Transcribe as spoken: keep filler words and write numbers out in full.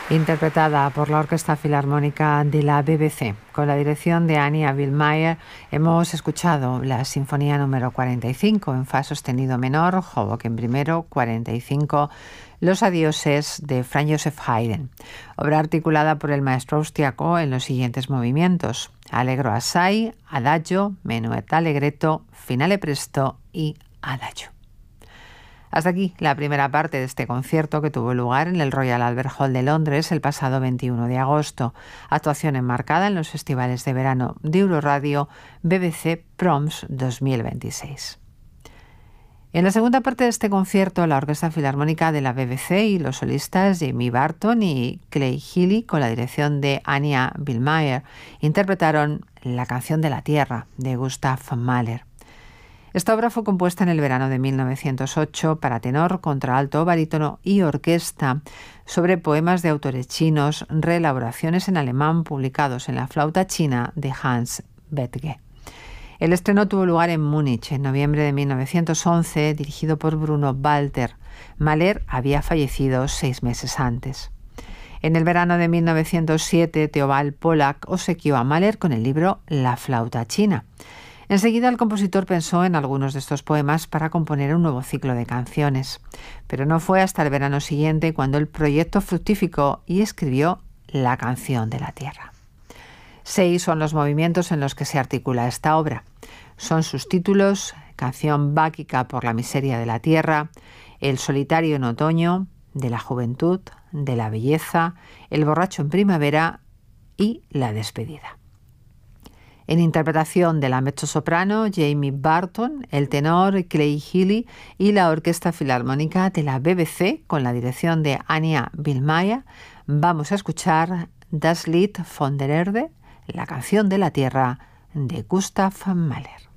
interpretada por la Orquesta Filarmónica de la B B C. Con la dirección de Anja Billmeier hemos escuchado la Sinfonía número cuarenta y cinco en Fa sostenido menor, Hoboken primero, cuarenta y cinco, Los adioses de Franz Joseph Haydn, obra articulada por el maestro austriaco en los siguientes movimientos: Allegro assai, Adagio, Menuet allegretto, Finale presto y Adagio. Hasta aquí la primera parte de este concierto que tuvo lugar en el Royal Albert Hall de Londres el pasado veintiuno de agosto, actuación enmarcada en los festivales de verano de Euroradio B B C Proms dos mil veintiséis. En la segunda parte de este concierto, la Orquesta Filarmónica de la B B C y los solistas Jamie Barton y Clay Healy, con la dirección de Anja Billmeier, interpretaron La canción de la tierra, de Gustav Mahler. Esta obra fue compuesta en el verano de mil novecientos ocho para tenor, contralto, barítono y orquesta, sobre poemas de autores chinos, reelaboraciones en alemán publicados en la flauta china de Hans Bethge. El estreno tuvo lugar en Múnich en noviembre de mil novecientos once, dirigido por Bruno Walter. Mahler había fallecido seis meses antes. En el verano de mil novecientos siete, Theobald Pollack obsequió a Mahler con el libro La flauta china. Enseguida el compositor pensó en algunos de estos poemas para componer un nuevo ciclo de canciones, pero no fue hasta el verano siguiente cuando el proyecto fructificó y escribió La canción de la tierra. Seis son los movimientos en los que se articula esta obra. Son sus títulos: Canción báquica por la miseria de la tierra, El solitario en otoño, De la juventud, De la belleza, El borracho en primavera y La despedida. En interpretación de la mezzosoprano Jamie Barton, el tenor Clay Healy y la Orquesta Filarmónica de la B B C, con la dirección de Anja Billmeier, vamos a escuchar Das Lied von der Erde, la canción de la tierra, de Gustav Mahler.